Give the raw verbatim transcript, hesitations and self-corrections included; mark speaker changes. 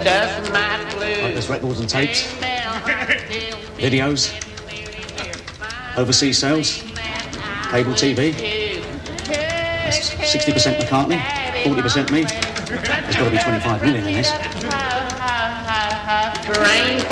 Speaker 1: Like there's records and tapes, videos, overseas sales, cable T V. That's sixty percent McCartney, forty percent me. There's got to be twenty-five million in this.